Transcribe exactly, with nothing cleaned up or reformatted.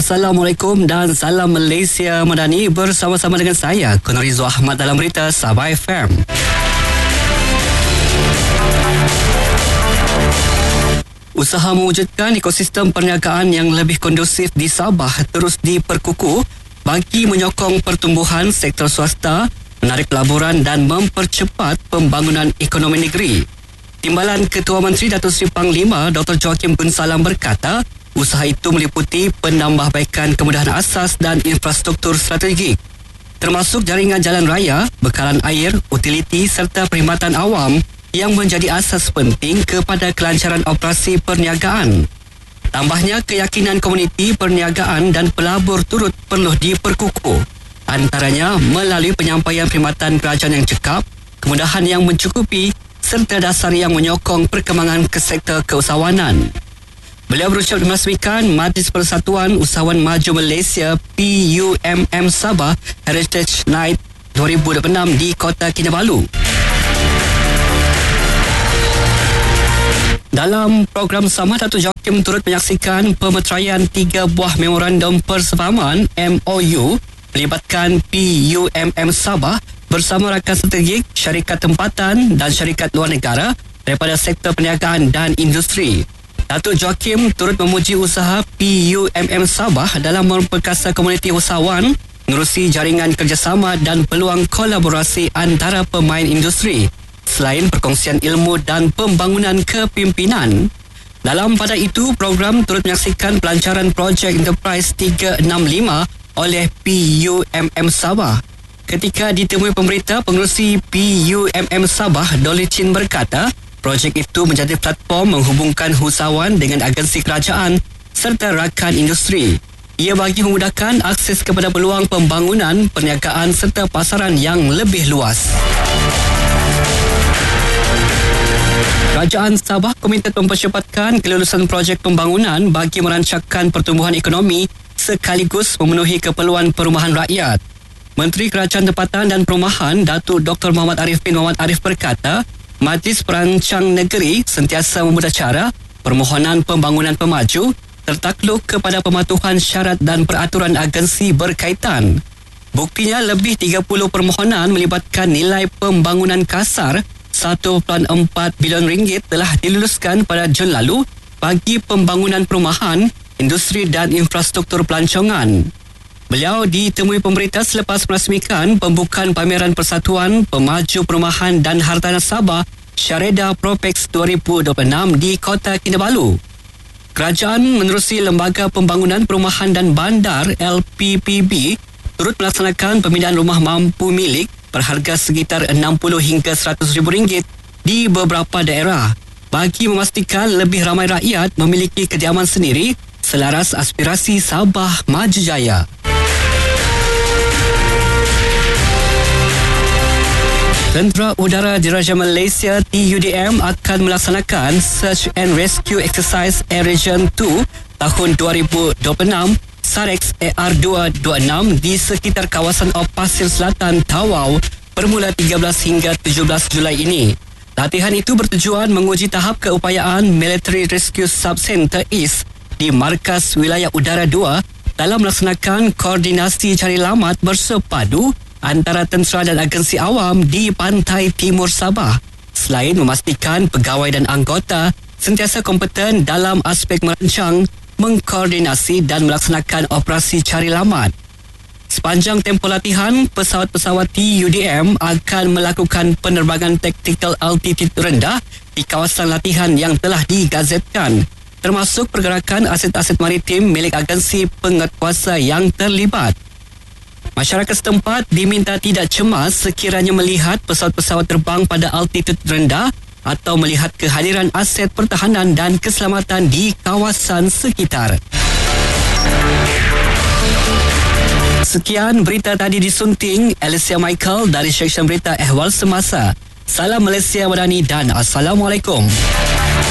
Assalamualaikum dan salam Malaysia Madani, bersama-sama dengan saya Kunarizo Ahmad dalam berita Sabah F M. Usaha mewujudkan ekosistem perniagaan yang lebih kondusif di Sabah terus diperkukuh bagi menyokong pertumbuhan sektor swasta, menarik pelaburan dan mempercepat pembangunan ekonomi negeri. Timbalan Ketua Menteri Datuk Seri Panglima Doktor Joaquim bin Salam berkata, usaha itu meliputi penambahbaikan kemudahan asas dan infrastruktur strategik, termasuk jaringan jalan raya, bekalan air, utiliti serta perkhidmatan awam yang menjadi asas penting kepada kelancaran operasi perniagaan. Tambahnya, keyakinan komuniti perniagaan dan pelabur turut perlu diperkukuh, antaranya melalui penyampaian perkhidmatan kerajaan yang cekap, kemudahan yang mencukupi serta dasar yang menyokong perkembangan ke sektor keusahawanan. Beliau berucap merasmikan Majlis Persatuan Usahawan Maju Malaysia P U M M Sabah Heritage Night dua ribu dua puluh enam di Kota Kinabalu. Dalam program sama, Datuk Joaquim turut menyaksikan pemeteraian tiga buah memorandum persefahaman M O U melibatkan P U M M Sabah bersama rakan strategik, syarikat tempatan dan syarikat luar negara daripada sektor perniagaan dan industri. Datuk Joaquim turut memuji usaha P U M M Sabah dalam memperkasa komuniti usahawan, menerusi jaringan kerjasama dan peluang kolaborasi antara pemain industri, selain perkongsian ilmu dan pembangunan kepimpinan. Dalam pada itu, program turut menyaksikan pelancaran projek Enterprise tiga enam lima oleh P U M M Sabah. Ketika ditemui pemberita, pengerusi P U M M Sabah, Dolly Chin berkata, projek itu menjadi platform menghubungkan usahawan dengan agensi kerajaan serta rakan industri. Ia bagi memudahkan akses kepada peluang pembangunan, perniagaan serta pasaran yang lebih luas. Kerajaan Sabah komited mempercepatkan kelulusan projek pembangunan bagi merancangkan pertumbuhan ekonomi sekaligus memenuhi keperluan perumahan rakyat. Menteri Kerajaan Tempatan dan Perumahan Datuk Doktor Muhammad Arif bin Muhammad Arif berkata, Majlis Perancang Negeri sentiasa memudah cara permohonan pembangunan pemaju tertakluk kepada pematuhan syarat dan peraturan agensi berkaitan. Buktinya, lebih tiga puluh permohonan melibatkan nilai pembangunan kasar satu perpuluhan empat bilion ringgit telah diluluskan pada Jun lalu bagi pembangunan perumahan, industri dan infrastruktur pelancongan. Beliau ditemui pemberita selepas merasmikan pembukaan pameran Persatuan Pemaju Perumahan dan Hartanah Sabah Syareda Propex dua ribu dua puluh enam di Kota Kinabalu. Kerajaan menerusi Lembaga Pembangunan Perumahan dan Bandar L P P B turut melaksanakan pemindahan rumah mampu milik berharga sekitar enam puluh hingga seratus ribu ringgit di beberapa daerah bagi memastikan lebih ramai rakyat memiliki kediaman sendiri selaras aspirasi Sabah Maju Jaya. Tentera Udara Diraja Malaysia T U D M akan melaksanakan Search and Rescue Exercise Air Region dua tahun dua ribu dua puluh enam SAREX A R dua dua enam di sekitar kawasan Op Pasir Selatan, Tawau bermula tiga belas hingga tujuh belas Julai ini. Latihan itu bertujuan menguji tahap keupayaan Military Rescue Sub-Center East di Markas Wilayah Udara dua dalam melaksanakan koordinasi cari lamat bersepadu antara tentera dan agensi awam di pantai timur Sabah, selain memastikan pegawai dan anggota sentiasa kompeten dalam aspek merancang, mengkoordinasi dan melaksanakan operasi cari lamat. Sepanjang tempoh latihan, pesawat-pesawat T U D M akan melakukan penerbangan taktikal altitude rendah di kawasan latihan yang telah digazetkan, termasuk pergerakan aset-aset maritim milik agensi penguatkuasa yang terlibat. Masyarakat setempat diminta tidak cemas sekiranya melihat pesawat-pesawat terbang pada altitude rendah atau melihat kehadiran aset pertahanan dan keselamatan di kawasan sekitar. Sekian berita tadi disunting Alicia Michael dari Seksyen Berita Ehwal Semasa. Salam Malaysia Madani dan Assalamualaikum.